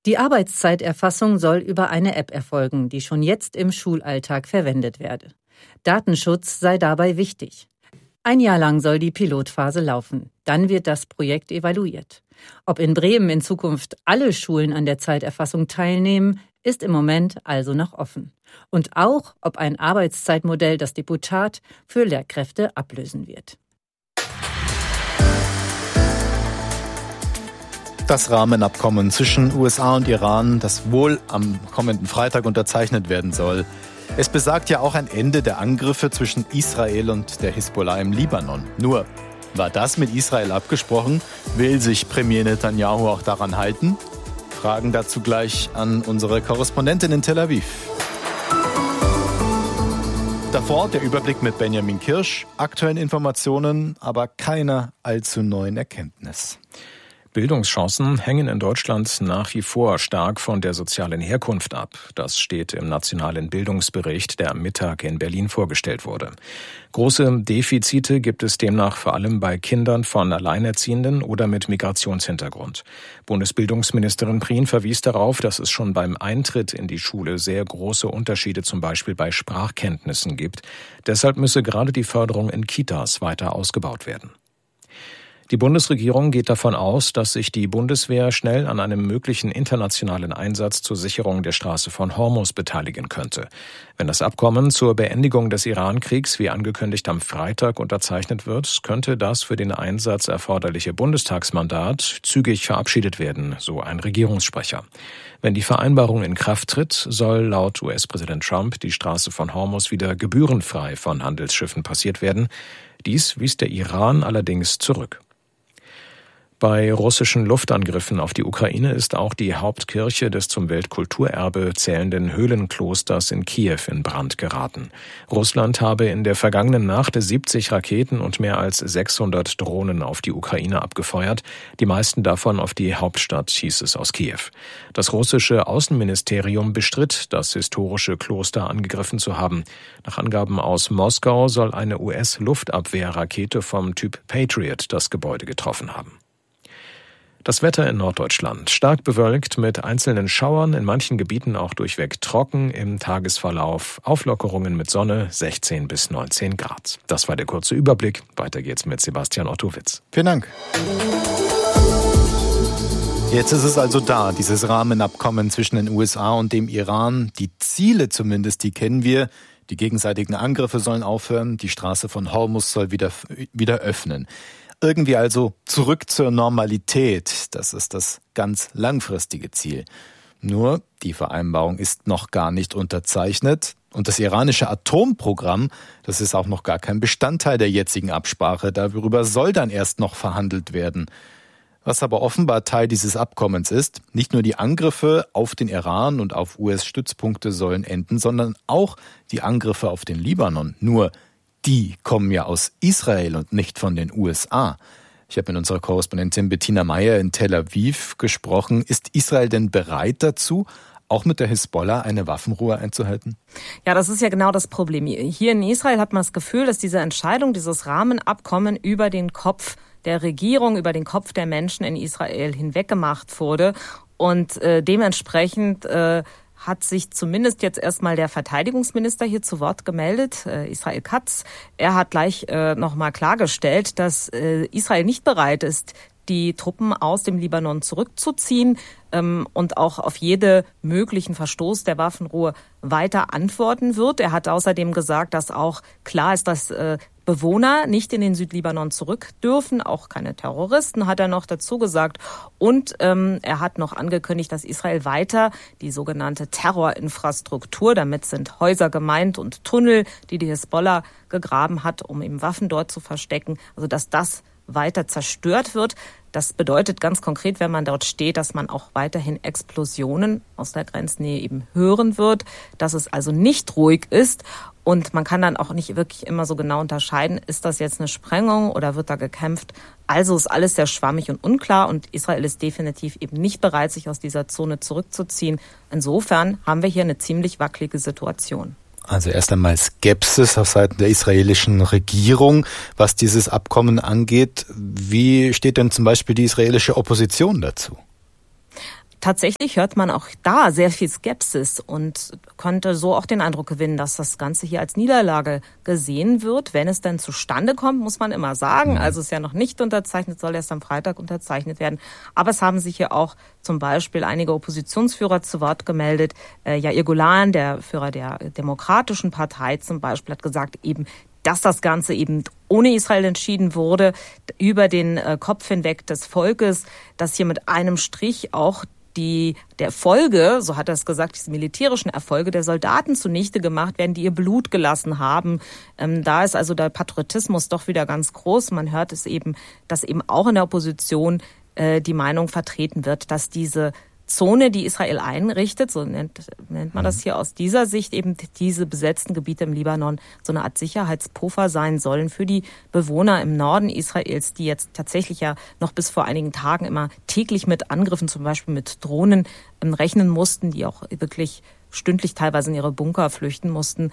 Die Arbeitszeiterfassung soll über eine App erfolgen, die schon jetzt im Schulalltag verwendet werde. Datenschutz sei dabei wichtig. 1 Jahr lang soll die Pilotphase laufen. Dann wird das Projekt evaluiert. Ob in Bremen in Zukunft alle Schulen an der Zeiterfassung teilnehmen, ist im Moment also noch offen. Und auch, ob ein Arbeitszeitmodell das Deputat für Lehrkräfte ablösen wird. Das Rahmenabkommen zwischen USA und Iran, das wohl am kommenden Freitag unterzeichnet werden soll. Es besagt ja auch ein Ende der Angriffe zwischen Israel und der Hisbollah im Libanon. Nur, war das mit Israel abgesprochen? Will sich Premier Netanyahu auch daran halten? Fragen dazu gleich an unsere Korrespondentin in Tel Aviv. Davor der Überblick mit Benjamin Kirsch, aktuellen Informationen, aber keiner allzu neuen Erkenntnis. Bildungschancen hängen in Deutschland nach wie vor stark von der sozialen Herkunft ab. Das steht im Nationalen Bildungsbericht, der am Mittag in Berlin vorgestellt wurde. Große Defizite gibt es demnach vor allem bei Kindern von Alleinerziehenden oder mit Migrationshintergrund. Bundesbildungsministerin Prien verwies darauf, dass es schon beim Eintritt in die Schule sehr große Unterschiede zum Beispiel bei Sprachkenntnissen gibt. Deshalb müsse gerade die Förderung in Kitas weiter ausgebaut werden. Die Bundesregierung geht davon aus, dass sich die Bundeswehr schnell an einem möglichen internationalen Einsatz zur Sicherung der Straße von Hormuz beteiligen könnte. Wenn das Abkommen zur Beendigung des Iran-Kriegs wie angekündigt am Freitag unterzeichnet wird, könnte das für den Einsatz erforderliche Bundestagsmandat zügig verabschiedet werden, so ein Regierungssprecher. Wenn die Vereinbarung in Kraft tritt, soll laut US-Präsident Trump die Straße von Hormuz wieder gebührenfrei von Handelsschiffen passiert werden. Dies wies der Iran allerdings zurück. Bei russischen Luftangriffen auf die Ukraine ist auch die Hauptkirche des zum Weltkulturerbe zählenden Höhlenklosters in Kiew in Brand geraten. Russland habe in der vergangenen Nacht 70 Raketen und mehr als 600 Drohnen auf die Ukraine abgefeuert, die meisten davon auf die Hauptstadt, hieß es aus Kiew. Das russische Außenministerium bestritt, das historische Kloster angegriffen zu haben. Nach Angaben aus Moskau soll eine US-Luftabwehrrakete vom Typ Patriot das Gebäude getroffen haben. Das Wetter in Norddeutschland. Stark bewölkt mit einzelnen Schauern, in manchen Gebieten auch durchweg trocken, im Tagesverlauf Auflockerungen mit Sonne 16 bis 19 Grad. Das war der kurze Überblick. Weiter geht's mit Sebastian Ottowitz. Vielen Dank. Jetzt ist es also da, dieses Rahmenabkommen zwischen den USA und dem Iran. Die Ziele zumindest, die kennen wir. Die gegenseitigen Angriffe sollen aufhören. Die Straße von Hormuz soll wieder öffnen. Irgendwie also zurück zur Normalität, das ist das ganz langfristige Ziel. Nur, die Vereinbarung ist noch gar nicht unterzeichnet und das iranische Atomprogramm, das ist auch noch gar kein Bestandteil der jetzigen Absprache. Darüber soll dann erst noch verhandelt werden. Was aber offenbar Teil dieses Abkommens ist, nicht nur die Angriffe auf den Iran und auf US-Stützpunkte sollen enden, sondern auch die Angriffe auf den Libanon. Nur die kommen ja aus Israel und nicht von den USA. Ich habe mit unserer Korrespondentin Bettina Meyer in Tel Aviv gesprochen. Ist Israel denn bereit dazu, auch mit der Hisbollah eine Waffenruhe einzuhalten? Ja, das ist ja genau das Problem. Hier in Israel hat man das Gefühl, dass diese Entscheidung, dieses Rahmenabkommen über den Kopf der Regierung, über den Kopf der Menschen in Israel hinweggemacht wurde. Und dementsprechend hat sich zumindest jetzt erstmal der Verteidigungsminister hier zu Wort gemeldet, Israel Katz. Er hat gleich nochmal klargestellt, dass Israel nicht bereit ist, die Truppen aus dem Libanon zurückzuziehen und auch auf jeden möglichen Verstoß der Waffenruhe weiter antworten wird. Er hat außerdem gesagt, dass auch klar ist, dass Bewohner nicht in den Südlibanon zurück dürfen, auch keine Terroristen, hat er noch dazu gesagt. Und er hat noch angekündigt, dass Israel weiter die sogenannte Terrorinfrastruktur, damit sind Häuser gemeint und Tunnel, die die Hisbollah gegraben hat, um eben Waffen dort zu verstecken, also dass das weiter zerstört wird. Das bedeutet ganz konkret, wenn man dort steht, dass man auch weiterhin Explosionen aus der Grenznähe eben hören wird, dass es also nicht ruhig ist. Und man kann dann auch nicht wirklich immer so genau unterscheiden, ist das jetzt eine Sprengung oder wird da gekämpft? Also ist alles sehr schwammig und unklar und Israel ist definitiv eben nicht bereit, sich aus dieser Zone zurückzuziehen. Insofern haben wir hier eine ziemlich wackelige Situation. Also erst einmal Skepsis auf Seiten der israelischen Regierung, was dieses Abkommen angeht. Wie steht denn zum Beispiel die israelische Opposition dazu? tatsächlich hört man auch da sehr viel Skepsis und könnte so auch den Eindruck gewinnen, dass das Ganze hier als Niederlage gesehen wird. Wenn es denn zustande kommt, muss man immer sagen. Also es ist ja noch nicht unterzeichnet, soll erst am Freitag unterzeichnet werden. Aber es haben sich hier auch zum Beispiel einige Oppositionsführer zu Wort gemeldet. Yair Golan, der Führer der Demokratischen Partei zum Beispiel, hat gesagt eben, dass das Ganze eben ohne Israel entschieden wurde, über den Kopf hinweg des Volkes, dass hier mit einem Strich auch die Erfolge, so hat er es gesagt, diese militärischen Erfolge der Soldaten zunichte gemacht werden, die ihr Blut gelassen haben. Da ist also der Patriotismus doch wieder ganz groß. Man hört es eben, dass eben auch in der Opposition die Meinung vertreten wird, dass diese Zone, die Israel einrichtet, so nennt man das hier aus dieser Sicht, eben diese besetzten Gebiete im Libanon so eine Art Sicherheitspuffer sein sollen für die Bewohner im Norden Israels, die jetzt tatsächlich ja noch bis vor einigen Tagen immer täglich mit Angriffen, zum Beispiel mit Drohnen, rechnen mussten, die auch wirklich stündlich teilweise in ihre Bunker flüchten mussten.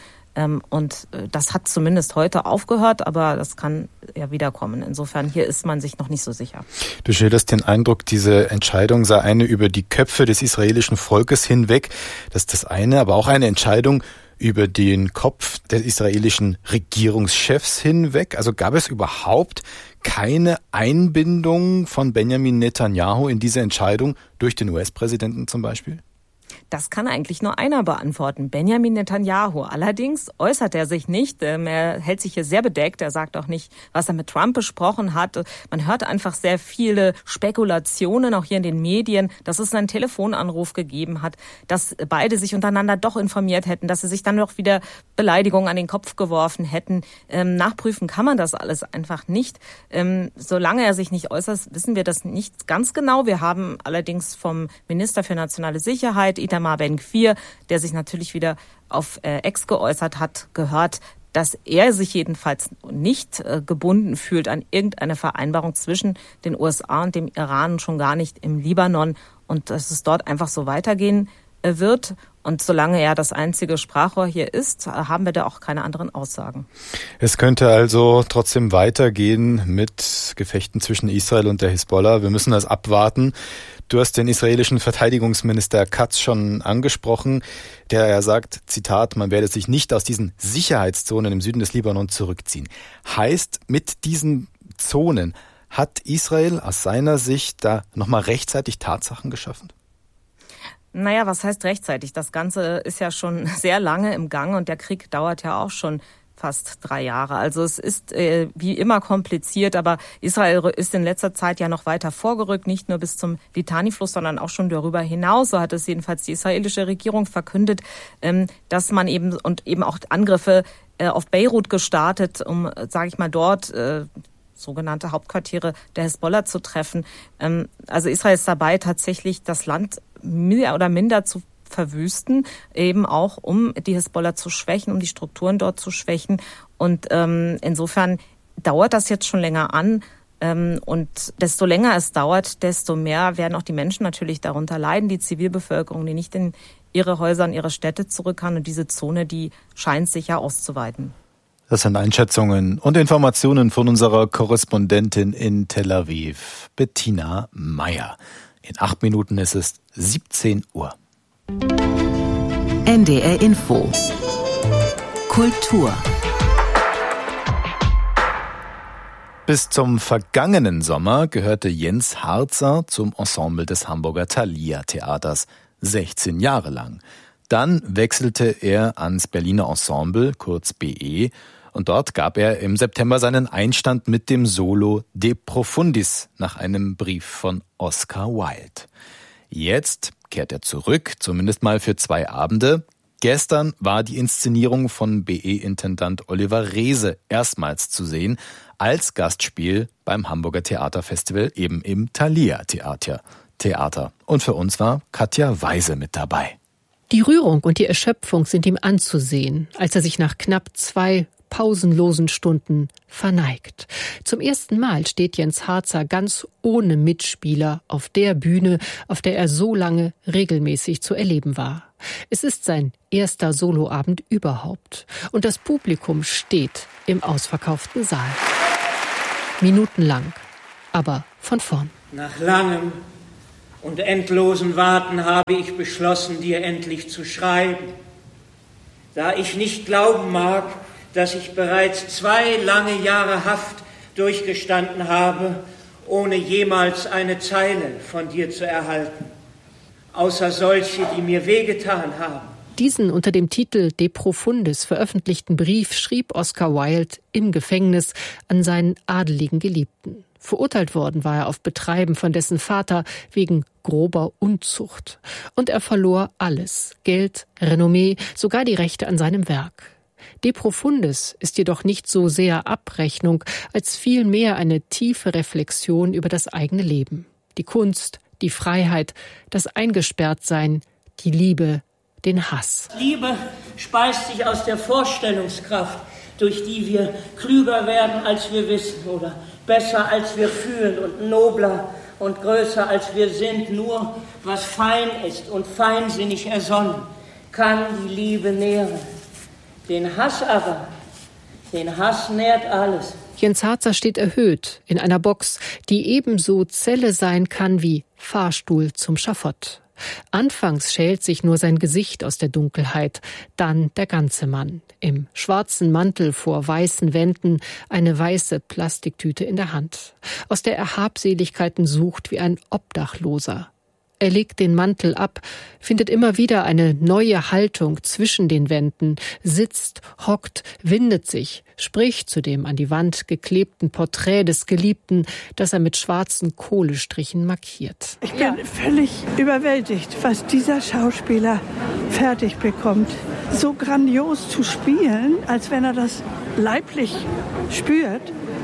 Und das hat zumindest heute aufgehört, aber das kann ja wiederkommen. Insofern, hier ist man sich noch nicht so sicher. Du schilderst den Eindruck, diese Entscheidung sei eine über die Köpfe des israelischen Volkes hinweg. Das ist das eine, aber auch eine Entscheidung über den Kopf des israelischen Regierungschefs hinweg. Also gab es überhaupt keine Einbindung von Benjamin Netanyahu in diese Entscheidung durch den US-Präsidenten zum Beispiel? Das kann eigentlich nur einer beantworten, Benjamin Netanyahu. Allerdings äußert er sich nicht. Er hält sich hier sehr bedeckt. Er sagt auch nicht, was er mit Trump besprochen hat. Man hört einfach sehr viele Spekulationen, auch hier in den Medien, dass es einen Telefonanruf gegeben hat, dass beide sich untereinander doch informiert hätten, dass sie sich dann noch wieder Beleidigungen an den Kopf geworfen hätten. Nachprüfen kann man das alles einfach nicht. Solange er sich nicht äußert, wissen wir das nicht ganz genau. Wir haben allerdings vom Minister für nationale Sicherheit, Itamar Ben-Gvir, der sich natürlich wieder auf X geäußert hat, gehört, dass er sich jedenfalls nicht gebunden fühlt an irgendeine Vereinbarung zwischen den USA und dem Iran und schon gar nicht im Libanon und dass es dort einfach so weitergehen wird. Und solange er das einzige Sprachrohr hier ist, haben wir da auch keine anderen Aussagen. Es könnte also trotzdem weitergehen mit Gefechten zwischen Israel und der Hisbollah. Wir müssen das abwarten. Du hast den israelischen Verteidigungsminister Katz schon angesprochen, der ja sagt, Zitat, man werde sich nicht aus diesen Sicherheitszonen im Süden des Libanon zurückziehen. Heißt, mit diesen Zonen hat Israel aus seiner Sicht da nochmal rechtzeitig Tatsachen geschaffen? Naja, was heißt rechtzeitig? Das Ganze ist ja schon sehr lange im Gang und der Krieg dauert ja auch schon fast 3 Jahre. Also es ist wie immer kompliziert, aber Israel ist in letzter Zeit ja noch weiter vorgerückt, nicht nur bis zum Litani-Fluss, sondern auch schon darüber hinaus. So hat es jedenfalls die israelische Regierung verkündet, dass man eben auch Angriffe auf Beirut gestartet, um, sage ich mal, dort sogenannte Hauptquartiere der Hisbollah zu treffen. Also Israel ist dabei, tatsächlich das Land mehr oder minder zu verwüsten, eben auch um die Hisbollah zu schwächen, um die Strukturen dort zu schwächen. Und insofern dauert das jetzt schon länger an. Und desto länger es dauert, desto mehr werden auch die Menschen natürlich darunter leiden, die Zivilbevölkerung, die nicht in ihre Häuser, in ihre Städte zurück kann. Und diese Zone, die scheint sich ja auszuweiten. Das sind Einschätzungen und Informationen von unserer Korrespondentin in Tel Aviv, Bettina Meyer. In 8 Minuten ist es 17 Uhr. NDR Info. Kultur. Bis zum vergangenen Sommer gehörte Jens Harzer zum Ensemble des Hamburger Thalia Theaters, 16 Jahre lang. Dann wechselte er ans Berliner Ensemble, kurz BE, und dort gab er im September seinen Einstand mit dem Solo De Profundis nach einem Brief von Oscar Wilde. Jetzt kehrt er zurück, zumindest mal für 2 Abende. Gestern war die Inszenierung von BE-Intendant Oliver Reese erstmals zu sehen, als Gastspiel beim Hamburger Theaterfestival, eben im Thalia Theater. Und für uns war Katja Weise mit dabei. Die Rührung und die Erschöpfung sind ihm anzusehen, als er sich nach knapp 2 pausenlosen Stunden verneigt. Zum ersten Mal steht Jens Harzer ganz ohne Mitspieler auf der Bühne, auf der er so lange regelmäßig zu erleben war. Es ist sein erster Soloabend überhaupt. Und das Publikum steht im ausverkauften Saal. Minutenlang, aber von vorn. Nach langem und endlosen Warten habe ich beschlossen, dir endlich zu schreiben. Da ich nicht glauben mag, dass ich bereits 2 lange Jahre Haft durchgestanden habe, ohne jemals eine Zeile von dir zu erhalten, außer solche, die mir wehgetan haben. Diesen unter dem Titel De Profundis veröffentlichten Brief schrieb Oscar Wilde im Gefängnis an seinen adeligen Geliebten. Verurteilt worden war er auf Betreiben von dessen Vater wegen grober Unzucht. Und er verlor alles: Geld, Renommee, sogar die Rechte an seinem Werk. De Profundis ist jedoch nicht so sehr Abrechnung, als vielmehr eine tiefe Reflexion über das eigene Leben. Die Kunst, die Freiheit, das Eingesperrtsein, die Liebe, den Hass. Liebe speist sich aus der Vorstellungskraft, durch die wir klüger werden, als wir wissen, oder besser, als wir fühlen, und nobler und größer, als wir sind. Nur was fein ist und feinsinnig ersonnen, kann die Liebe nähren. Den Hass aber, den Hass nährt alles. Jens Harzer steht erhöht in einer Box, die ebenso Zelle sein kann wie Fahrstuhl zum Schafott. Anfangs schält sich nur sein Gesicht aus der Dunkelheit, dann der ganze Mann. Im schwarzen Mantel vor weißen Wänden, eine weiße Plastiktüte in der Hand. Aus der er Habseligkeiten sucht wie ein Obdachloser. Er legt den Mantel ab, findet immer wieder eine neue Haltung zwischen den Wänden, sitzt, hockt, windet sich, spricht zu dem an die Wand geklebten Porträt des Geliebten, das er mit schwarzen Kohlestrichen markiert. Ich bin völlig überwältigt, was dieser Schauspieler fertig bekommt. So grandios zu spielen, als wenn er das leiblich spürt.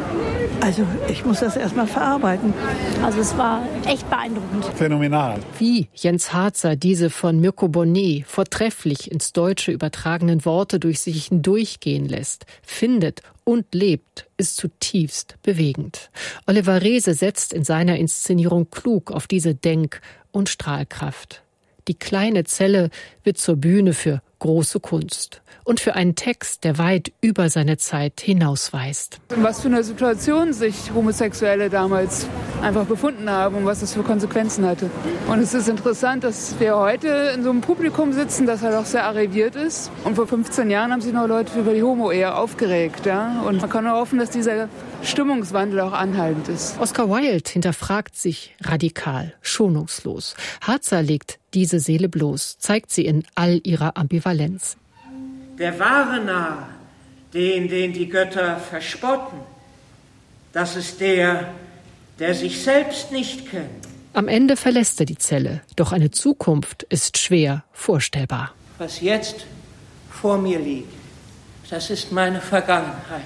Also ich muss das erstmal verarbeiten. Also es war echt beeindruckend. Phänomenal. Wie Jens Harzer diese von Mirko Bonnet vortrefflich ins Deutsche übertragenen Worte durch sich hindurchgehen lässt, findet und lebt, ist zutiefst bewegend. Oliver Reese setzt in seiner Inszenierung klug auf diese Denk- und Strahlkraft. Die kleine Zelle wird zur Bühne für große Kunst und für einen Text, der weit über seine Zeit hinausweist. In was für einer Situation sich Homosexuelle damals einfach befunden haben und was das für Konsequenzen hatte. Und es ist interessant, dass wir heute in so einem Publikum sitzen, das halt auch sehr arriviert ist. Und vor 15 Jahren haben sich noch Leute über die Homo-Ehe aufgeregt. Ja? Und man kann nur hoffen, dass dieser Stimmungswandel auch anhaltend ist. Oscar Wilde hinterfragt sich radikal, schonungslos. Harzer legt diese Seele bloß, zeigt sie in all ihrer Ambivalenz. Der wahre Narr, den die Götter verspotten, das ist der sich selbst nicht kennt. Am Ende verlässt er die Zelle, doch eine Zukunft ist schwer vorstellbar. Was jetzt vor mir liegt, das ist meine Vergangenheit.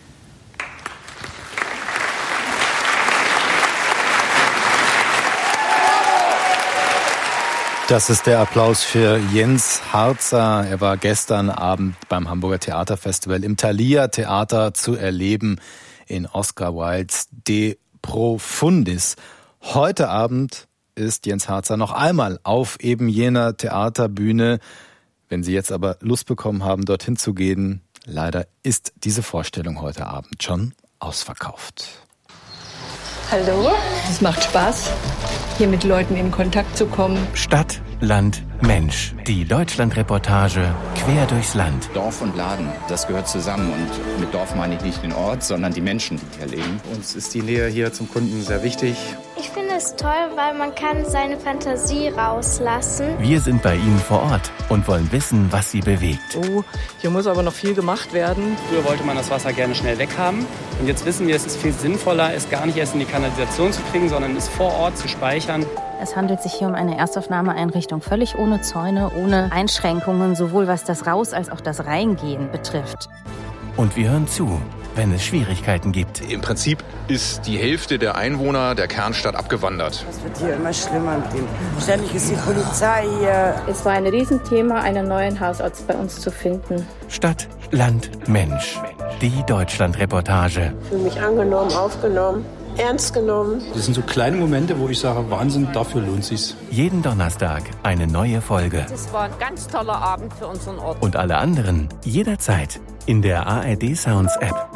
Das ist der Applaus für Jens Harzer. Er war gestern Abend beim Hamburger Theaterfestival im Thalia Theater zu erleben in Oscar Wildes De Profundis. Heute Abend ist Jens Harzer noch einmal auf eben jener Theaterbühne. Wenn Sie jetzt aber Lust bekommen haben, dorthin zu gehen, leider ist diese Vorstellung heute Abend schon ausverkauft. Hallo, es macht Spaß, hier mit Leuten in Kontakt zu kommen. Stadt, Land, Mensch. Die Deutschland-Reportage quer durchs Land. Dorf und Laden, das gehört zusammen. Und mit Dorf meine ich nicht den Ort, sondern die Menschen, die hier leben. Uns ist die Nähe hier zum Kunden sehr wichtig. Ich finde es toll, weil man kann seine Fantasie rauslassen. Wir sind bei Ihnen vor Ort und wollen wissen, was Sie bewegt. Oh, hier muss aber noch viel gemacht werden. Früher wollte man das Wasser gerne schnell weghaben. Und jetzt wissen wir, es ist viel sinnvoller, es gar nicht erst in die Kanalisation zu kriegen, sondern es vor Ort zu speichern. Es handelt sich hier um eine Erstaufnahmeeinrichtung, völlig ohne Zäune, ohne Einschränkungen, sowohl was das Raus- als auch das Reingehen betrifft. Und wir hören zu, wenn es Schwierigkeiten gibt. Im Prinzip ist die Hälfte der Einwohner der Kernstadt abgewandert. Es wird hier immer schlimmer mit dem. Ständig ist die Polizei hier. Es war ein Riesenthema, einen neuen Hausarzt bei uns zu finden. Stadt, Land, Mensch. Die Deutschland-Reportage. Ich fühle mich angenommen, aufgenommen, ernst genommen. Das sind so kleine Momente, wo ich sage, Wahnsinn, dafür lohnt sich's. Jeden Donnerstag eine neue Folge. Das war ein ganz toller Abend für unseren Ort. Und alle anderen jederzeit in der ARD Sounds App.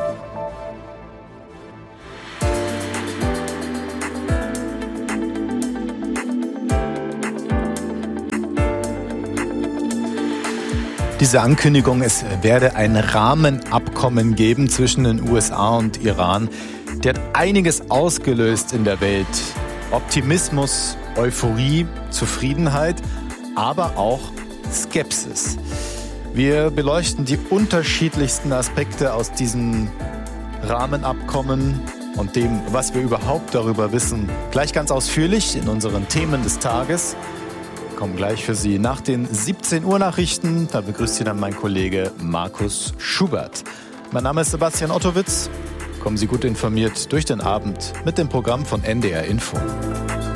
Diese Ankündigung, es werde ein Rahmenabkommen geben zwischen den USA und Iran, der hat einiges ausgelöst in der Welt. Optimismus, Euphorie, Zufriedenheit, aber auch Skepsis. Wir beleuchten die unterschiedlichsten Aspekte aus diesem Rahmenabkommen und dem, was wir überhaupt darüber wissen, gleich ganz ausführlich in unseren Themen des Tages. Kommen gleich für Sie nach den 17 Uhr Nachrichten. Da begrüßt Sie dann mein Kollege Markus Schubert. Mein Name ist Sebastian Ottowitz. Kommen Sie gut informiert durch den Abend mit dem Programm von NDR Info.